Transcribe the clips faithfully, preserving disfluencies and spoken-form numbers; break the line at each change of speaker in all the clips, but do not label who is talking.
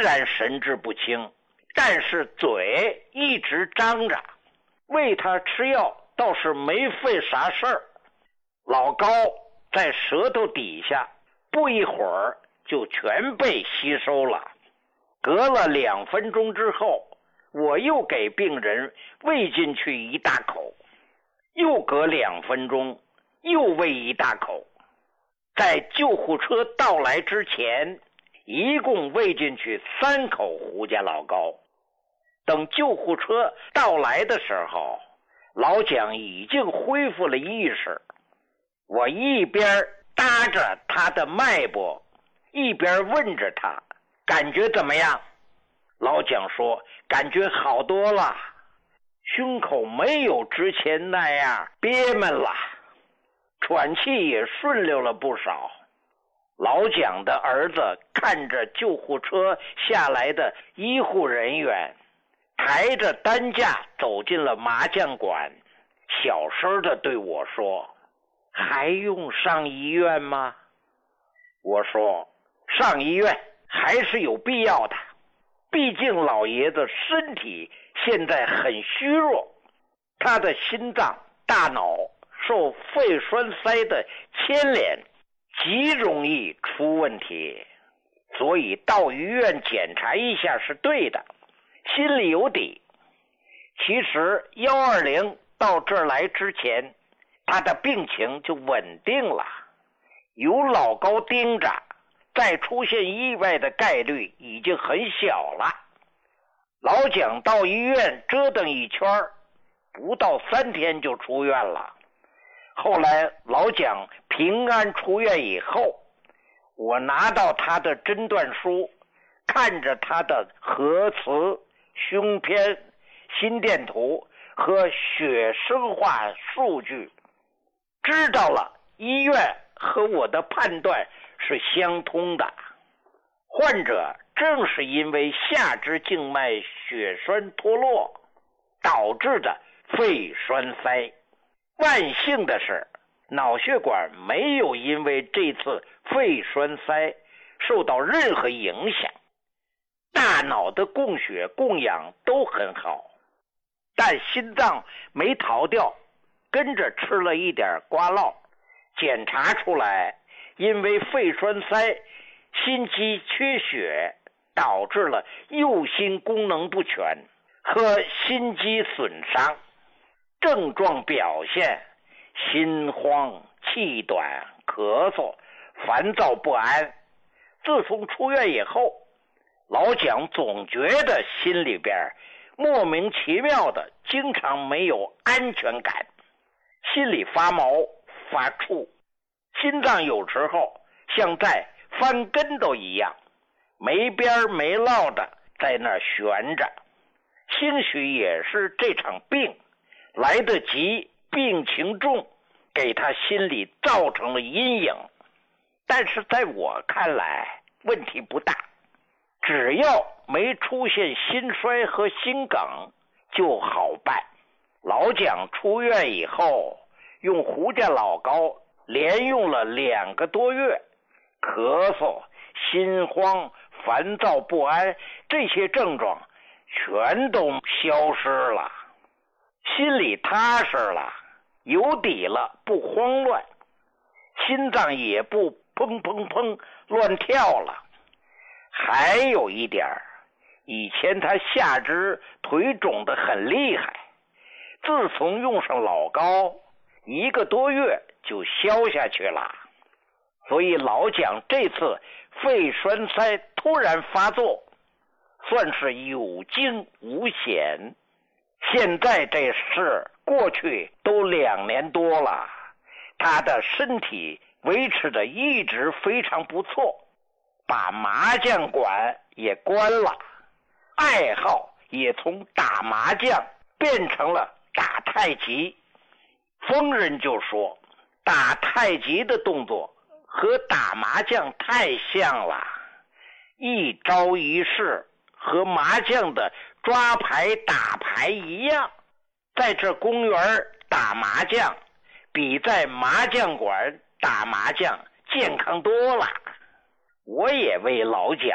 然神志不清，但是嘴一直张着，喂他吃药倒是没费啥事儿。老高在舌头底下不一会儿就全被吸收了。隔了两分钟之后，我又给病人喂进去一大口，又隔两分钟又喂一大口。在救护车到来之前，一共喂进去三口胡家老高。等救护车到来的时候，老蒋已经恢复了意识。我一边搭着他的脉搏，一边问着他感觉怎么样。老蒋说感觉好多了，胸口没有之前那样憋闷了，喘气也顺溜了不少。老蒋的儿子看着救护车下来的医护人员，抬着担架走进了麻将馆，小声地对我说，还用上医院吗？我说上医院还是有必要的，毕竟老爷子身体现在很虚弱，他的心脏、大脑受肺栓塞的牵连，极容易出问题，所以到医院检查一下是对的，心里有底。其实一二零到这儿来之前，他的病情就稳定了，有老高盯着，再出现意外的概率已经很小了。老蒋到医院折腾一圈，不到三天就出院了。后来老蒋平安出院以后，我拿到他的诊断书，看着他的核磁、胸片、心电图和血生化数据，知道了医院和我的判断是相通的。患者正是因为下肢静脉血栓脱落导致的肺栓塞。万幸的是，脑血管没有因为这次肺栓塞受到任何影响，大脑的供血供氧都很好，但心脏没逃掉，跟着吃了一点瓜烙，检查出来因为肺栓塞心肌缺血导致了右心功能不全和心肌损伤，症状表现心慌、气短、咳嗽、烦躁不安。自从出院以后，老蒋总觉得心里边莫名其妙的经常没有安全感，心里发毛发怵，心脏有时候像在翻跟斗一样，没边没落的在那儿悬着。兴许也是这场病来得及，病情重，给他心里造成了阴影。但是在我看来问题不大，只要没出现心衰和心梗就好办。老蒋出院以后用胡家老高连用了两个多月，咳嗽、心慌、烦躁不安这些症状全都消失了，心里踏实了，有底了，不慌乱，心脏也不砰砰砰乱跳了。还有一点，以前他下肢腿肿得很厉害，自从用上老高一个多月就消下去了。所以老蒋这次肺栓塞突然发作，算是有惊无险。现在这事过去都两年多了，他的身体维持的一直非常不错，把麻将馆也关了，爱好也从打麻将变成了打太极。疯人就说，打太极的动作和打麻将太像了，一招一式和麻将的抓牌打牌一样。在这公园打麻将比在麻将馆打麻将健康多了。我也为老蒋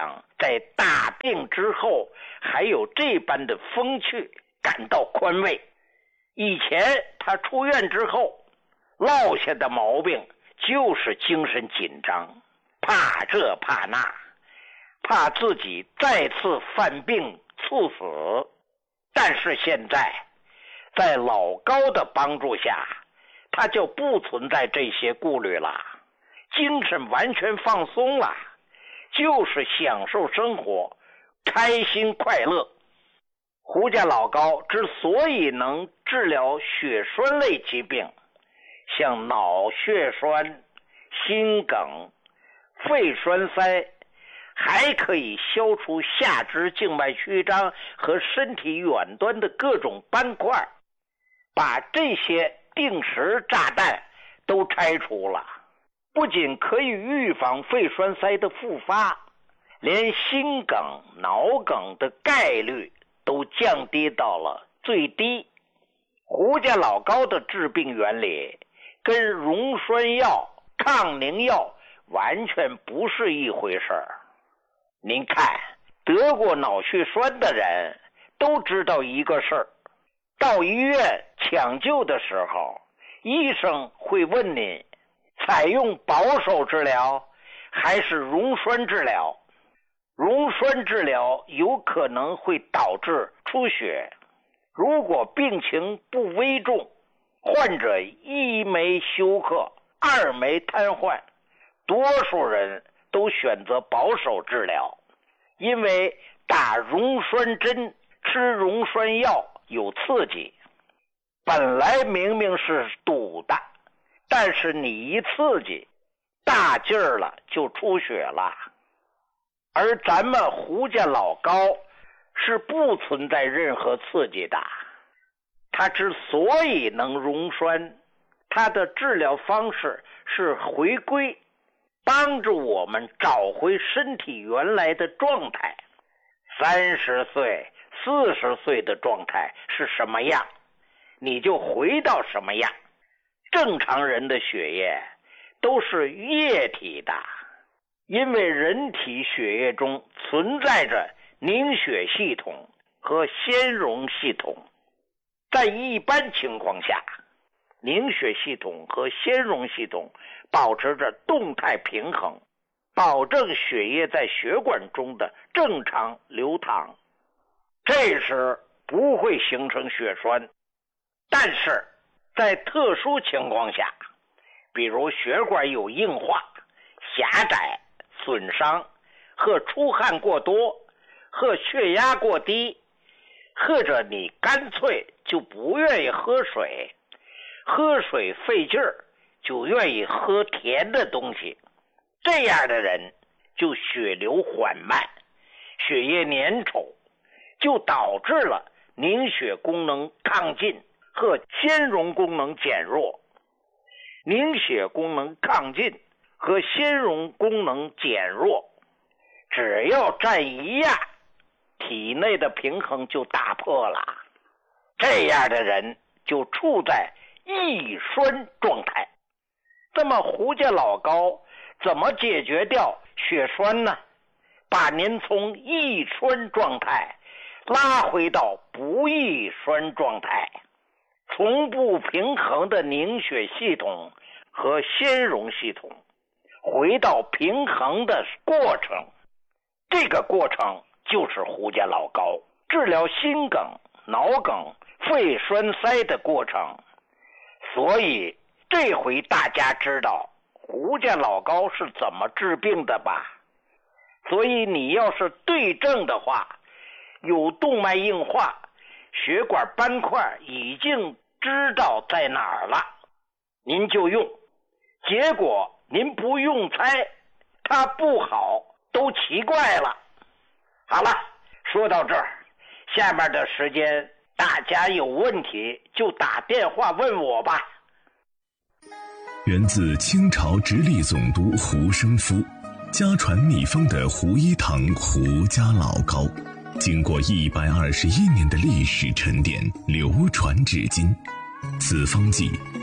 在大病之后还有这般的风趣，感到宽慰。以前他出院之后落下的毛病就是精神紧张，怕这怕那，怕自己再次犯病猝死。但是现在在老高的帮助下，他就不存在这些顾虑了，精神完全放松了，就是享受生活，开心快乐。胡家老高之所以能治疗血栓类疾病，像脑血栓、心梗、肺栓塞，还可以消除下肢静脉曲张和身体远端的各种斑块，把这些定时炸弹都拆除了，不仅可以预防肺栓塞的复发，连心梗、脑梗的概率都降低到了最低。胡家老高的治病原理跟溶栓药、抗凝药完全不是一回事儿。您看，得过脑血栓的人都知道一个事儿，到医院抢救的时候，医生会问您采用保守治疗还是溶栓治疗。溶栓治疗有可能会导致出血，如果病情不危重，患者一没休克，二没瘫痪，多数人都选择保守治疗，因为打溶栓针、吃溶栓药有刺激，本来明明是堵的，但是你一刺激，大劲儿了就出血了。而咱们胡家老高是不存在任何刺激的，他之所以能溶栓，他的治疗方式是回归，帮助我们找回身体原来的状态。三十岁、四十岁的状态是什么样，你就回到什么样。正常人的血液都是液体的，因为人体血液中存在着凝血系统和纤溶系统。在一般情况下，凝血系统和纤溶系统保持着动态平衡，保证血液在血管中的正常流淌，这时不会形成血栓。但是在特殊情况下，比如血管有硬化、狭窄、损伤，或出汗过多，或血压过低，或者你干脆就不愿意喝水，喝水费劲儿，就愿意喝甜的东西，这样的人就血流缓慢，血液粘稠，就导致了凝血功能亢进和纤溶功能减弱。凝血功能亢进和纤溶功能减弱，只要站一压，体内的平衡就打破了，这样的人就处在易栓状态。这么胡家老高怎么解决掉血栓呢？把您从易栓状态拉回到不易栓状态，从不平衡的凝血系统和纤溶系统回到平衡的过程，这个过程就是胡家老高治疗心梗、脑梗、肺栓塞的过程。所以这回大家知道胡家老高是怎么治病的吧？所以你要是对症的话，有动脉硬化，血管斑块已经知道在哪儿了，您就用。结果您不用猜，它不好都奇怪了。好了，说到这儿，下面的时间大家有问题就打电话问我吧。
源自清朝直隶总督胡生夫，家传秘方的胡一堂胡家老高，经过一百二十一年的历史沉淀，流传至今。此方剂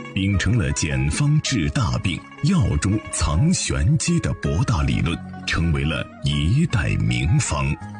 秉承了简方治大病、药中藏玄机的博大理论，成为了一代名方。